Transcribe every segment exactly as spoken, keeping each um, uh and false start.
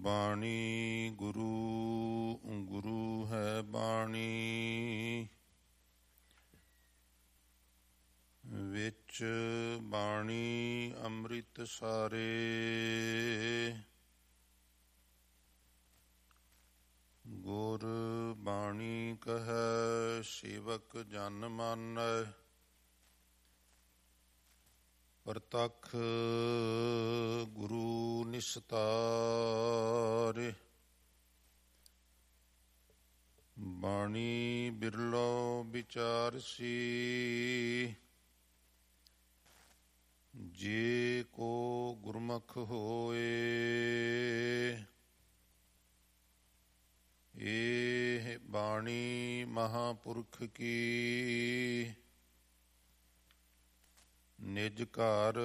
ਬਾਣੀ ਗੁਰੂ, ਗੁਰੂ ਹੈ ਬਾਣੀ। ਵਿੱਚ ਬਾਣੀ ਅੰਮ੍ਰਿਤ ਸਾਰੇ, ਗੁਰ ਬਾਣੀ ਕਹੈ ਸੇਵਕ ਜਨ ਮਾਨੈ। ਪ੍ਰਤੱਖ ਗੁਰੂ ਨਿਸਤਾਰੇ, ਬਾਣੀ ਬਿਰਲੋ ਵਿਚਾਰਸੀ। ਜੇ ਕੋ ਗੁਰਮੁਖ ਹੋਏ, ਇਹ ਬਾਣੀ ਮਹਾਂਪੁਰਖ ਕੀ। ਨਿਜ ਘਰ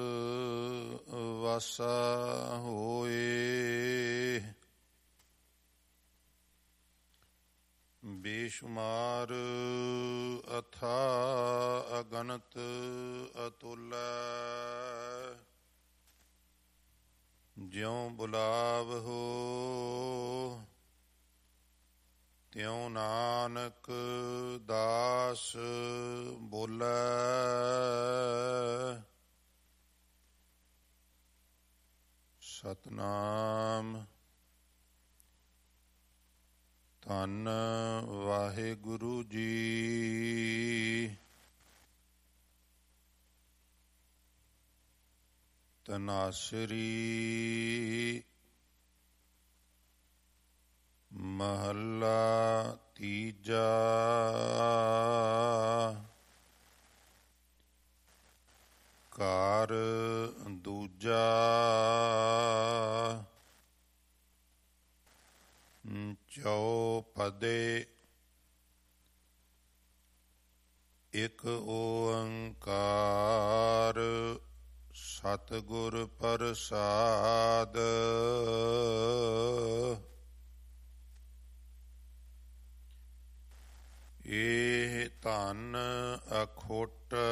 ਵਾਸਾ ਹੋਏ, ਬੇਸ਼ੁਮਾਰ ਅਥਾਹ ਅਗਨਤ ਅਤੁਲੈ। ਜਿਉ ਬੁਲਾਵਹੁ ਤਿਉ ਨਾਨਕ ਦਾਸ ਬੋਲੇ। ਸਤਿਨਾਮ। ਧੰਨ ਵਾਹਿਗੁਰੂ ਜੀ। ਤਨਾਸਰੀ ਮਹੱਲਾ ਤੀਜਾ। ਘਰ ਦੂਜਾ। ਚੌਪਦੇ। ਇਕ ਓੰਕਾਰ ਸਤਿਗੁਰ ਪ੍ਰਸਾਦ। ਇਹ ਧਨ ਅਖੁੱਟ